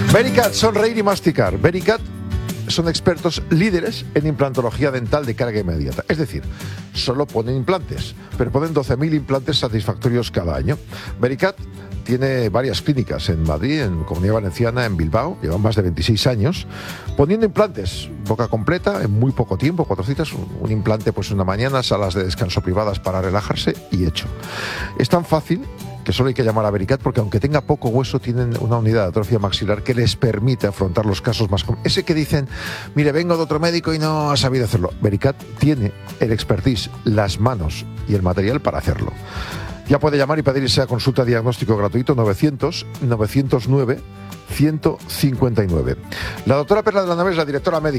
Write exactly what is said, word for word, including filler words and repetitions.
Vericat, sonreír y masticar. Vericat son expertos líderes en implantología dental de carga inmediata. Es decir, solo ponen implantes, pero ponen doce mil implantes satisfactorios cada año. Vericat tiene varias clínicas en Madrid, en Comunidad Valenciana, en Bilbao. Llevan más de veintiséis años poniendo implantes, boca completa, en muy poco tiempo, cuatro citas, un, un implante pues una mañana, salas de descanso privadas para relajarse y hecho. Es tan fácil que solo hay que llamar a Vericat porque aunque tenga poco hueso tienen una unidad de atrofia maxilar que les permite afrontar los casos más complejos. Ese que dicen, mire, vengo de otro médico y no ha sabido hacerlo. Vericat tiene el expertise, las manos y el material para hacerlo. Ya puede llamar y pedir esa consulta diagnóstico gratuito novecientos, novecientos nueve, ciento cincuenta y nueve. La doctora Perla de la Nave es la directora médica.